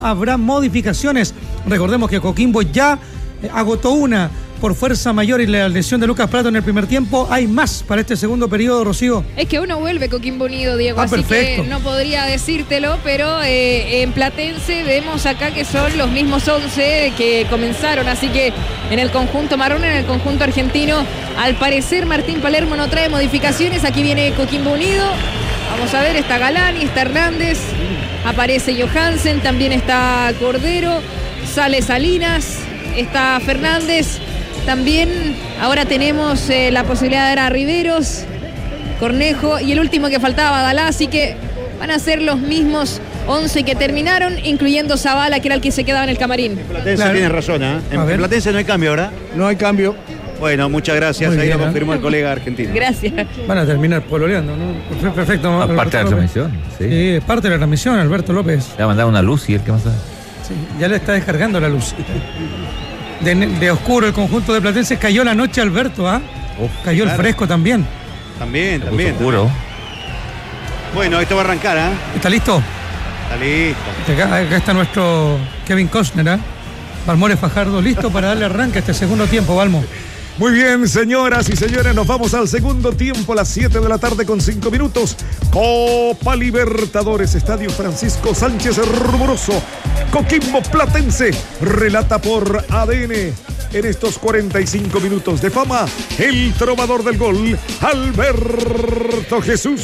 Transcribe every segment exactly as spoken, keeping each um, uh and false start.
habrá modificaciones. Recordemos que Coquimbo ya agotó una por fuerza mayor y la lesión de Lucas Prato en el primer tiempo. Hay más para este segundo periodo, Rocío. Es que uno vuelve Coquimbo Unido, Diego, ah, así perfecto. que no podría decírtelo, pero eh, en Platense vemos acá que son los mismos once que comenzaron, así que en el conjunto marrón, en el conjunto argentino, al parecer Martín Palermo no trae modificaciones. Aquí viene Coquimbo Unido, vamos a ver, está Galani, está Hernández, aparece Johansen, también está Cordero, sale Salinas, está Fernández. También ahora tenemos eh, la posibilidad de ver a Riveros, Cornejo y el último que faltaba, Dalá, así que van a ser los mismos once que terminaron, incluyendo Zavala, que era el que se quedaba en el camarín. En Platense Claro. tiene razón, ¿eh? En, en Platense no hay cambio ahora. No hay cambio. Bueno, muchas gracias. Muy Ahí bien, lo ¿eh? confirmó el colega argentino. Gracias. Van a terminar pololeando, ¿no? Perfecto. Aparte de la transmisión, sí. Sí, es parte de la transmisión, Alberto López. Le va a mandar una luz y el que más sabe. Sí, ya le está descargando la luz. De, de oscuro el conjunto de Platense. Cayó la noche, Alberto, ¿ah? Uf, Cayó claro. el fresco también. También, también. Oscuro. Bueno, esto va a arrancar, ¿ah? ¿eh? ¿Está listo? Está listo. Acá, acá está nuestro Kevin Costner, ¿ah? Balmores Fajardo, listo para darle arranque a este segundo tiempo, Balmo. Muy bien, señoras y señores, nos vamos al segundo tiempo, a las siete de la tarde con cinco minutos. Copa Libertadores, Estadio Francisco Sánchez Rumoroso. Coquimbo Platense, relata por A D N. En estos cuarenta y cinco minutos de fama, el trovador del gol, Alberto Jesús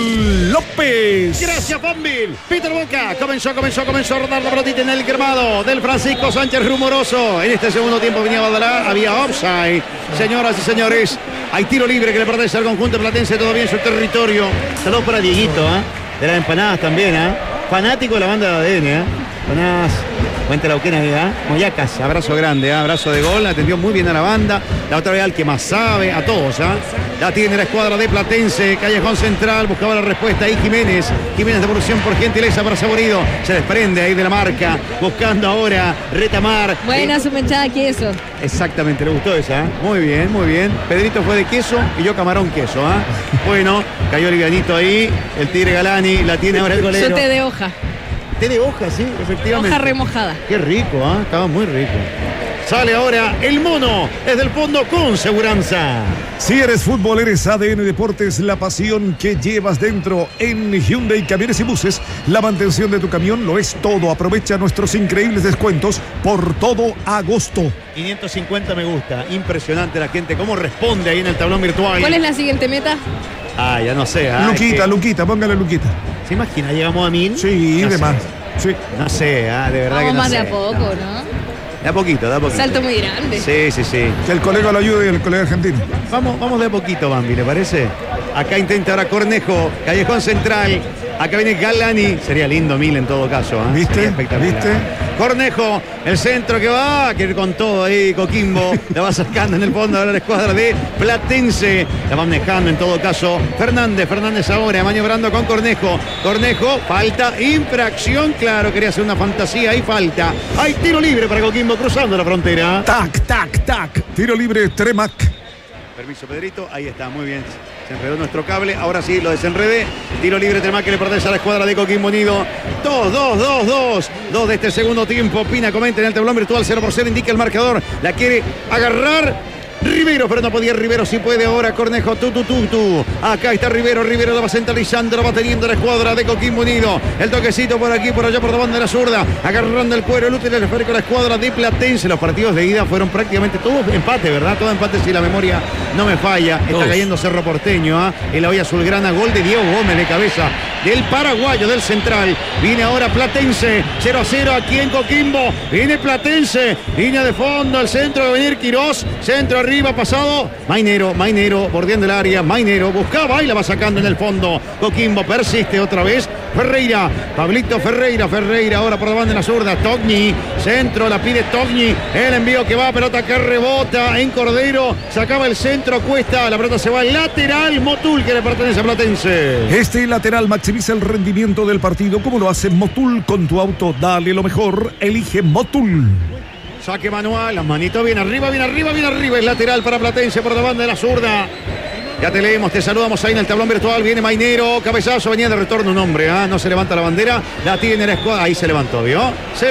López. Gracias, Bambil. Peter Boca. Comenzó, comenzó, comenzó a rodar la pelotita en el cremado del Francisco Sánchez Rumoroso. En este segundo tiempo venía Badalá, había offside. Señoras y señores, hay tiro libre que le pertenece al conjunto platense todavía en su territorio. Saludos para Dieguito, ¿eh? De las empanadas también, ¿eh? Fanático de la banda de A D N, ¿eh? Empanadas. Cuenta la Uquena, ¿eh? Moyacas, abrazo grande, ¿eh? Abrazo de gol, atendió muy bien a la banda, la otra vez al que más sabe, a todos, ¿eh? La tiene la escuadra de Platense, Callejón Central, buscaba la respuesta ahí Jiménez, Jiménez de evolución por gentileza para Saborido, se desprende ahí de la marca, buscando ahora Retamar. Buena su mechada queso. Exactamente, le gustó esa, ¿eh? Muy bien, muy bien. Pedrito fue de queso y yo camarón queso, ¿eh? Bueno, cayó el livianito ahí, el Tigre Galani, la tiene ahora el golero. Sote de hoja. Té de hoja, sí, efectivamente. Hoja remojada. Qué rico, ¿ah? ¿eh? Estaba muy rico. Sale ahora el mono desde el fondo con seguranza. Si eres fútbol, eres A D N Deportes, la pasión que llevas dentro. En Hyundai Camiones y Buses, la mantención de tu camión lo es todo. Aprovecha nuestros increíbles descuentos por todo agosto. quinientos cincuenta me gusta. Impresionante la gente, cómo responde ahí en el tablón virtual. ¿Cuál es la siguiente meta? Ah, ya no sé. ¿ah? Luquita, que... Luquita, póngale Luquita. ¿Se imagina? Llegamos a mil. Sí, no de sé. más. Sí. No sé, ¿ah? De verdad Vamos que no más sé. de a poco, ¿no? De a poquito, de a poquito. Salto muy grande. Sí, sí, sí. Que el colega lo ayude y el colega argentino. Vamos, vamos de a poquito, Bambi, ¿le parece? Acá intenta ahora Cornejo, Callejón Central. Acá viene Galani. Sería lindo mil en todo caso, ¿eh? ¿Viste? Sería espectacular. ¿Viste? Cornejo, el centro que va a querer con todo ahí, Coquimbo. La va sacando en el fondo ahora la escuadra de Platense. La va manejando en todo caso Fernández. Fernández ahora maniobrando con Cornejo. Cornejo, falta, infracción. Claro, quería hacer una fantasía y falta. Hay tiro libre para Coquimbo cruzando la frontera. Tac, tac, tac. Tiro libre, Tremac. Permiso, Pedrito. Ahí está, muy bien. Se enredó nuestro cable. Ahora sí, lo desenredé. Tiro libre, Tremac, que le pertenece a la escuadra de Coquimbo Unido. Dos, dos, dos, dos. Dos de este segundo tiempo. Pina comenta en el tablón virtual. cero por cero indica el marcador. La quiere agarrar Rivero, pero no podía Rivero, sí puede ahora Cornejo, tu, tu, tu, tu. Acá está Rivero, Rivero la va centralizando, la va teniendo la escuadra de Coquimbo Unido. El toquecito por aquí, por allá, por la banda de la zurda, agarrando el cuero, el útil el esférico, la escuadra de Platense. Los partidos de ida fueron prácticamente todos empate, ¿verdad? Todo empate si la memoria no me falla. Está Todos. cayendo Cerro Porteño, ¿eh? En la olla azulgrana, gol de Diego Gómez de cabeza del paraguayo del central. Viene ahora Platense, cero a cero aquí en Coquimbo. Viene Platense, línea de fondo, al centro de venir Quirós, centro arriba. Arriba pasado, Mainero, Mainero, bordeando el área, Mainero buscaba y la va sacando en el fondo. Coquimbo persiste otra vez. Ferreira, Pablito Ferreira, Ferreira ahora por la banda de la zurda. Togni, centro, la pide Togni. El envío que va, pelota que rebota en Cordero. Sacaba el centro, cuesta, la pelota se va al lateral. Motul que le pertenece a Platense. Este lateral maximiza el rendimiento del partido. ¿Cómo lo hace Motul con tu auto? Dale lo mejor, elige Motul. Saque manual, las manitos bien arriba, bien arriba, bien arriba. Es lateral para Platense por la banda de la zurda. Ya te leemos, te saludamos ahí en el tablón virtual. Viene Mainero, cabezazo, venía de retorno un hombre, ¿ah? No se levanta la bandera, la tiene la escuadra. Ahí se levantó, ¿vio? Se